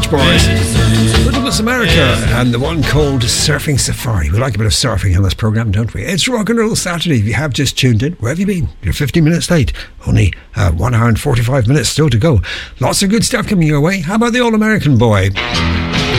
Beach Boys. Little Miss America and the one called Surfing Safari. We like a bit of surfing on this programme, don't we? It's Rock and Roll Saturday. If you have just tuned in, where have you been? You're 15 minutes late. Only 1 hour and 45 minutes still to go. Lots of good stuff coming your way. How about the All-American Boy?